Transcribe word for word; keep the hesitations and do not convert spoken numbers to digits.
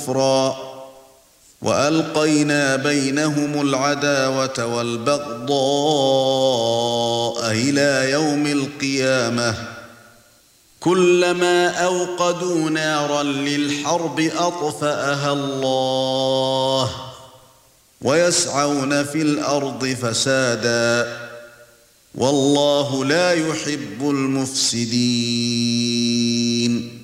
كُفْرًا وَأَلْقَيْنَا بَيْنَهُمُ الْعَدَاوَةَ وَالْبَغْضَاءَ إِلَى يَوْمِ الْقِيَامَةِ كُلَّمَا أَوْقَدُوا نَارًا لِلْحَرْبِ أَطْفَأَهَا اللَّهُ وَيَسْعَوْنَ فِي الْأَرْضِ فَسَادًا وَاللَّهُ لَا يُحِبُّ الْمُفْسِدِينَ